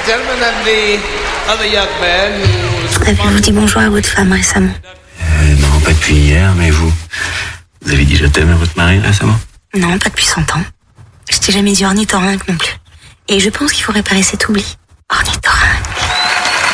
Avez-vous dit bonjour à votre femme récemment? Non, pas depuis hier, mais vous avez dit je t'aime à votre mari récemment? Non, pas depuis 100 ans. Je t'ai jamais dit ornithorynque non plus. Et je pense qu'il faut réparer cet oubli. Ornithorynque.